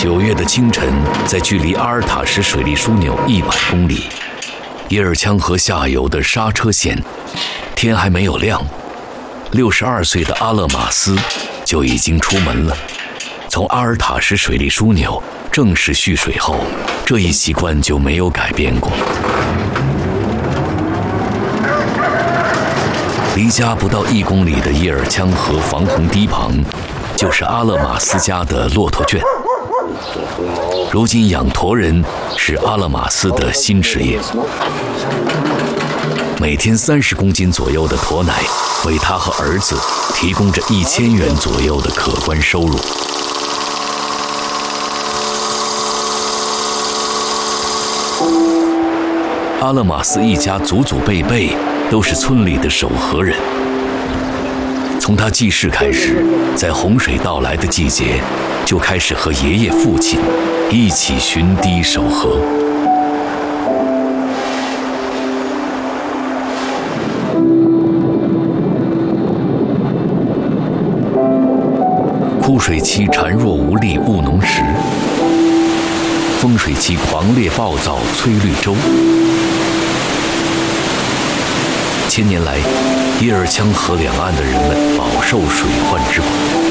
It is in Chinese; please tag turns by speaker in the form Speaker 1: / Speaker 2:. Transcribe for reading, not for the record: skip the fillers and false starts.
Speaker 1: 9月的清晨，在距离阿尔塔什水利枢纽100公里，耶尔羌河下游的刹车线，天还没有亮，62岁的阿勒马斯就已经出门了。从阿尔塔什水利枢纽正式蓄水后，这一习惯就没有改变过。离家不到1公里的耶尔羌河防洪堤旁，就是阿勒马斯家的骆驼圈。如今养驼人是阿勒马斯的新职业，每天30公斤左右的驼奶，为他和儿子提供着1000元左右的可观收入。阿勒马斯一家祖祖辈辈都是村里的守河人。从他记事开始，在洪水到来的季节，就开始和爷爷、父亲一起巡堤守河。枯水期孱弱无力务农时，丰水期狂烈暴躁催绿洲。千年来，耶尔羌河两岸的人们饱受水患之苦。